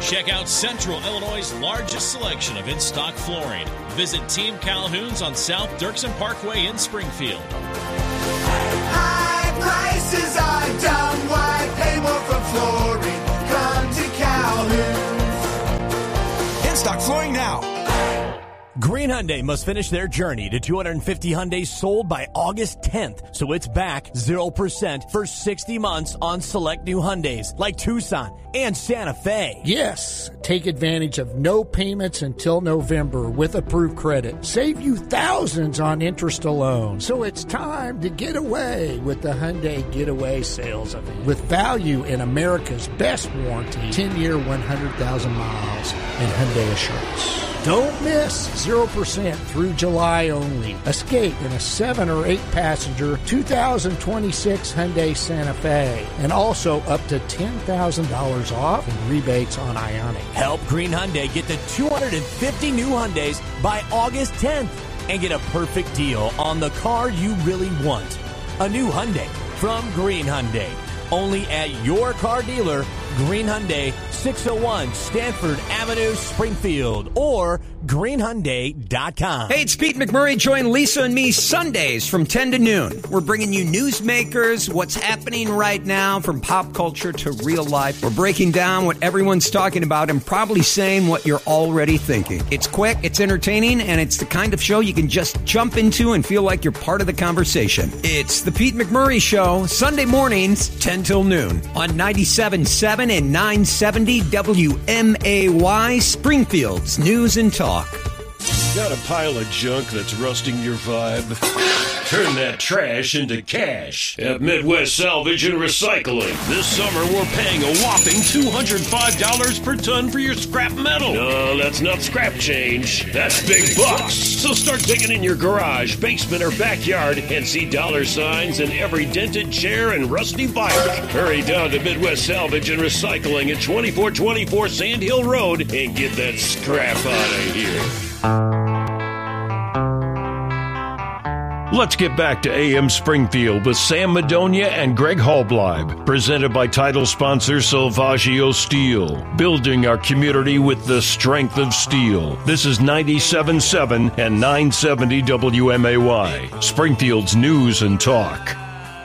Check out Central Illinois' largest selection of in-stock flooring. Visit Team Calhoun's on South Dirksen Parkway in Springfield. High prices are dumb. Why pay more for flooring? Come to Calhoun's. In-stock flooring now. Green Hyundai must finish their journey to 250 Hyundais sold by August 10th, so it's back 0% for 60 months on select new Hyundais like Tucson and Santa Fe. Yes, take advantage of no payments until November with approved credit. Save you thousands on interest alone. So it's time to get away with the Hyundai Getaway Sales Event. With value in America's best warranty, 10-year, 100,000 miles, and Hyundai Assurance. Don't miss 0% through July only. Escape in a 7 or 8 passenger 2026 Hyundai Santa Fe. And also up to $10,000 off in rebates on Ioniq. Help Green Hyundai get to 250 new Hyundais by August 10th and get a perfect deal on the car you really want. A new Hyundai from Green Hyundai. Only at your car dealer, Green Hyundai, 601 Stanford Avenue, Springfield, or greenhyundai.com. Hey, it's Pete McMurray. Join Lisa and me Sundays from 10 to noon. We're bringing you newsmakers, what's happening right now from pop culture to real life. We're breaking down what everyone's talking about and probably saying what you're already thinking. It's quick, it's entertaining, and it's the kind of show you can just jump into and feel like you're part of the conversation. It's the Pete McMurray Show, Sunday mornings, 10 till noon on 97.7 and 970 WMAY, Springfield's News and Talk. Got a pile of junk that's rusting your vibe? Turn that trash into cash at Midwest Salvage and Recycling. This summer, we're paying a whopping $205 per ton for your scrap metal. No, that's not scrap change. That's big bucks. So start digging in your garage, basement, or backyard and see dollar signs in every dented chair and rusty bike. Hurry down to Midwest Salvage and Recycling at 2424 Sand Hill Road and get that scrap out of here. Let's get back to AM Springfield with Sam Madonia and Greg Hallbleib, presented by title sponsor Salvaggio Steel, building our community with the strength of steel. This is 97.7 and 970 WMAY, Springfield's News and Talk.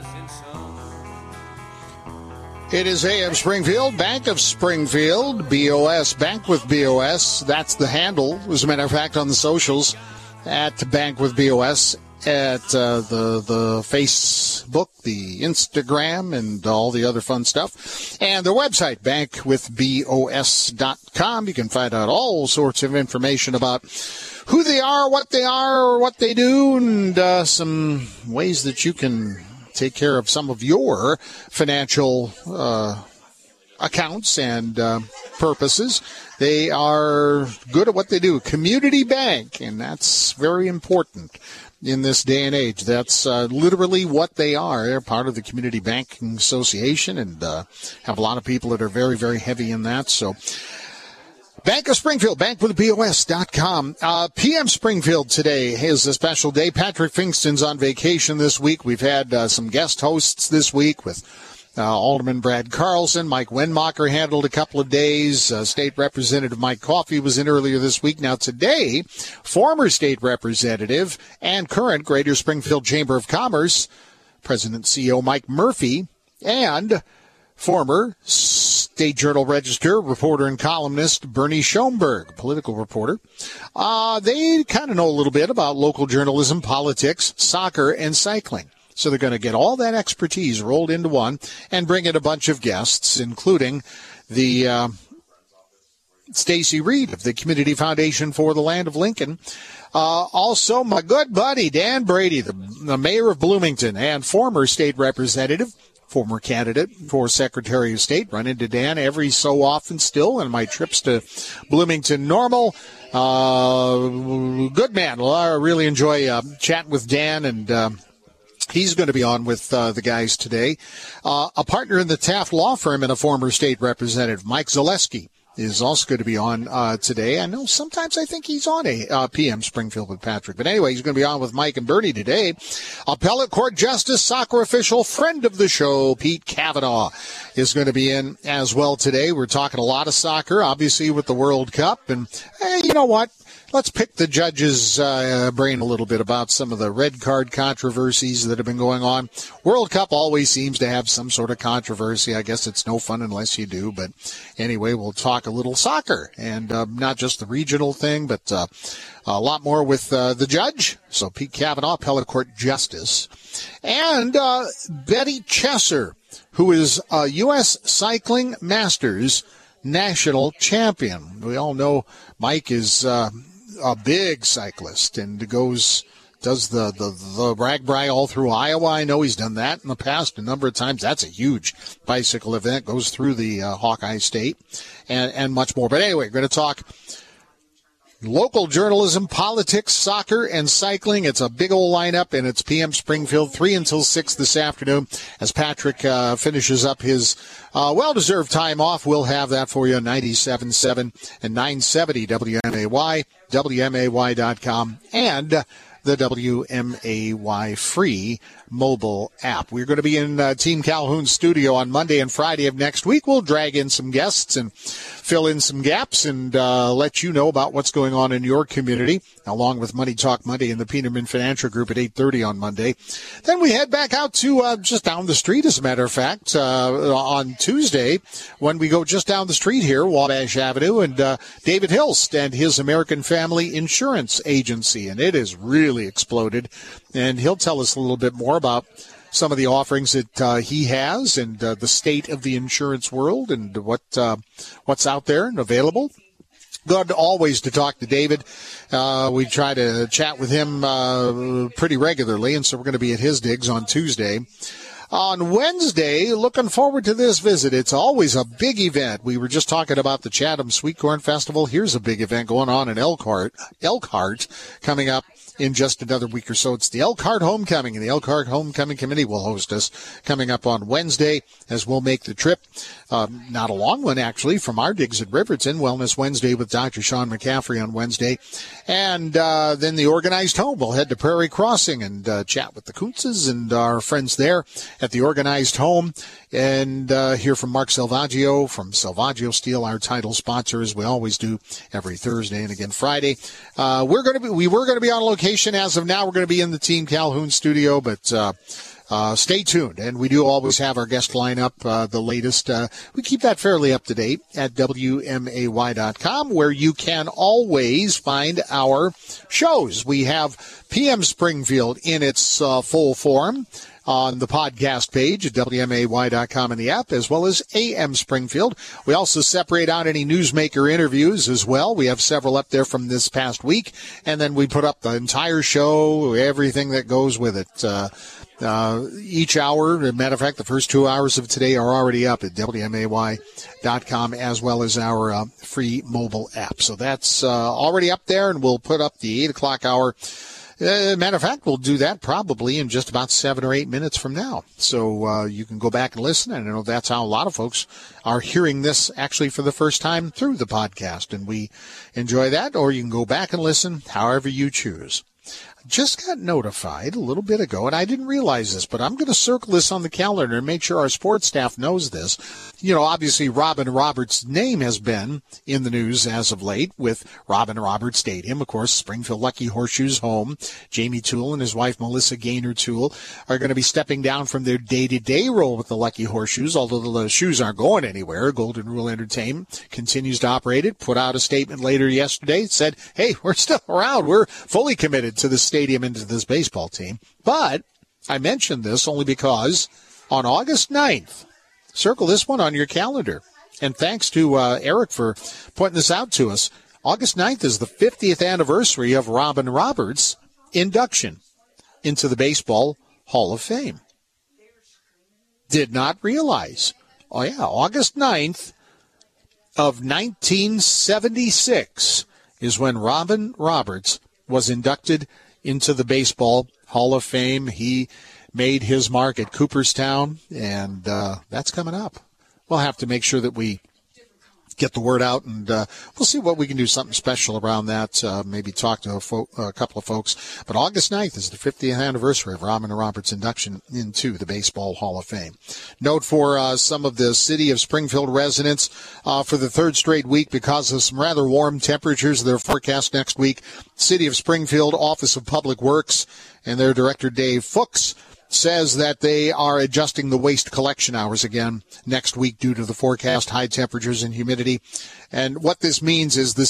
It is AM Springfield, Bank of Springfield, BOS, Bank with BOS. That's the handle, as a matter of fact, on the socials, at Bank with BOS. At the Facebook, the Instagram, and all the other fun stuff. And the website, bankwithbos.com. You can find out all sorts of information about who they are, what they do, and some ways that you can take care of some of your financial accounts and purposes. They are good at what they do. Community bank, and that's very important in this day and age. That's literally what they are. They're part of the Community Banking Association and have a lot of people that are very, very heavy in that. So Bank of Springfield, bankwithbos.com. PM Springfield today is a special day. Patrick Fingston's on vacation this week. We've had some guest hosts this week with Alderman Brad Carlson. Mike Wenmacher handled a couple of days. State Representative Mike Coffey was in earlier this week. Now today, former State Representative and current Greater Springfield Chamber of Commerce President and CEO Mike Murphy and former State Journal Register reporter and columnist Bernie Schoenberg, political reporter. They kind of know a little bit about local journalism, politics, soccer, and cycling. So they're going to get all that expertise rolled into one and bring in a bunch of guests, including the Stacy Reed of the Community Foundation for the Land of Lincoln. Also, my good buddy Dan Brady, the mayor of Bloomington and former state representative, former candidate for Secretary of State. Run into Dan every so often still in my trips to Bloomington Normal. Good man. Well, I really enjoy chatting with Dan, and he's going to be on with the guys today. A partner in the Taft Law Firm and a former state representative, Mike Zaleski, is also going to be on today. I know sometimes I think he's on a PM Springfield with Patrick. But anyway, he's going to be on with Mike and Bernie today. Appellate Court Justice, soccer official, friend of the show, Pete Cavanaugh, is going to be in as well today. We're talking a lot of soccer, obviously, with the World Cup. And hey, you know what? Let's pick the judge's brain a little bit about some of the red card controversies that have been going on. World Cup always seems to have some sort of controversy. I guess it's no fun unless you do. But anyway, we'll talk a little soccer and not just the regional thing, but a lot more with the judge. So Pete Cavanaugh, Appellate Court Justice. And Betty Chesser, who is a U.S. Cycling Masters national champion. We all know Mike is a big cyclist and does the RAGBRAI all through Iowa. I know he's done that in the past a number of times. That's a huge bicycle event, goes through the Hawkeye State and much more. But anyway, we're going to talk local journalism, politics, soccer, and cycling. It's a big old lineup, and it's PM Springfield, 3 until 6 this afternoon. As Patrick finishes up his well-deserved time off, we'll have that for you on 97.7 and 970 WMAY, WMAY.com, and the WMAY free mobile app. We're going to be in Team Calhoun's studio on Monday and Friday of next week. We'll drag in some guests and fill in some gaps and let you know about what's going on in your community, along with Money Talk Monday and the Peterman Financial Group at 8:30 on Monday. Then we head back out to just down the street, as a matter of fact, on Tuesday when we go just down the street here, Wabash Avenue, and David Hilst and his American Family Insurance Agency, and it has really exploded. And he'll tell us a little bit more about some of the offerings that he has and the state of the insurance world and what's out there and available. Good always to talk to David. We try to chat with him pretty regularly, and so we're going to be at his digs on Tuesday. On Wednesday, looking forward to this visit. It's always a big event. We were just talking about the Chatham Sweet Corn Festival. Here's a big event going on in Elkhart coming up in just another week or so. It's the Elkhart Homecoming, and the Elkhart Homecoming Committee will host us coming up on Wednesday as we'll make the trip. Not a long one, actually, from our digs at Riverton. Wellness Wednesday with Dr. Sean McCaffrey on Wednesday. And then the Organized Home. We'll head to Prairie Crossing and chat with the Kuntzes and our friends there at the Organized Home. And hear from Mark Salvaggio from Salvaggio Steel, our title sponsor, as we always do every Thursday and again Friday. We were going to be on location. As of now, we're going to be in the Team Calhoun studio, but stay tuned. And we do always have our guest lineup, the latest. We keep that fairly up to date at WMAY.com, where you can always find our shows. We have PM Springfield in its full form on the podcast page at WMAY.com in the app, as well as AM Springfield. We also separate out any newsmaker interviews as well. We have several up there from this past week, and then we put up the entire show, everything that goes with it. Each hour, as a matter of fact, the first 2 hours of today are already up at WMAY.com, as well as our free mobile app. So that's already up there, and we'll put up the 8 o'clock hour. Matter of fact, we'll do that probably in just about 7 or 8 minutes from now. So you can go back and listen. And I know that's how a lot of folks are hearing this actually for the first time through the podcast. And we enjoy that. Or you can go back and listen however you choose. Just got notified a little bit ago, and I didn't realize this, but I'm going to circle this on the calendar and make sure our sports staff knows this. You know, obviously, Robin Roberts' name has been in the news as of late with Robin Roberts Stadium. Of course, Springfield Lucky Horseshoes home. Jamie Toole and his wife, Melissa Gaynor Toole, are going to be stepping down from their day-to-day role with the Lucky Horseshoes, although the shoes aren't going anywhere. Golden Rule Entertainment continues to operate it, put out a statement later yesterday, said, hey, we're still around. We're fully committed to the stadium and to this baseball team. But I mentioned this only because on August 9th, circle this one on your calendar. And thanks to Eric for pointing this out to us. August 9th is the 50th anniversary of Robin Roberts' induction into the Baseball Hall of Fame. Did not realize. Oh, yeah, August 9th of 1976 is when Robin Roberts was inducted into the Baseball Hall of Fame. He made his mark at Cooperstown, and that's coming up. We'll have to make sure that we get the word out, and we'll see what we can do, something special around that, maybe talk to a couple of folks. But August 9th is the 50th anniversary of Robin Roberts' induction into the Baseball Hall of Fame. Note for some of the city of Springfield residents, for the third straight week, because of some rather warm temperatures, their forecast next week, City of Springfield Office of Public Works and their director Dave Fuchs says that they are adjusting the waste collection hours again next week due to the forecast high temperatures and humidity. And what this means is the